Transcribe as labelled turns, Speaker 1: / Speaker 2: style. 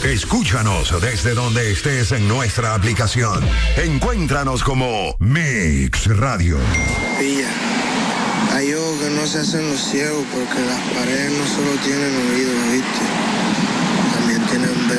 Speaker 1: Escúchanos desde donde estés en nuestra aplicación. Encuéntranos como Mix Radio.
Speaker 2: Pilla, hay ojos que no se hacen los ciegos porque las paredes no solo tienen oídos, ¿viste? También tienen